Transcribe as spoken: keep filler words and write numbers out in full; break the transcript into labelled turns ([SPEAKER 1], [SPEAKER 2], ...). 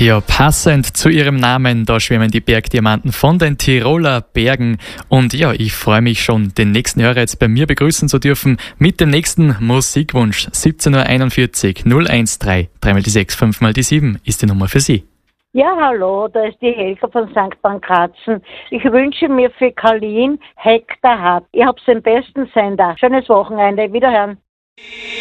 [SPEAKER 1] Ja, passend zu ihrem Namen, da schwimmen die Bergdiamanten von den Tiroler Bergen. Und ja, ich freue mich schon, den nächsten Hörer jetzt bei mir begrüßen zu dürfen mit dem nächsten Musikwunsch. siebzehn Uhr einundvierzig null eins drei, drei mal die sechs, fünf mal die sieben ist die Nummer für Sie.
[SPEAKER 2] Ja, hallo, da ist die Helga von Sankt Pankrazien. Ich wünsche mir für Karlin Hektar Hart. Ihr habt den besten Sender. Schönes Wochenende. Wiederhören.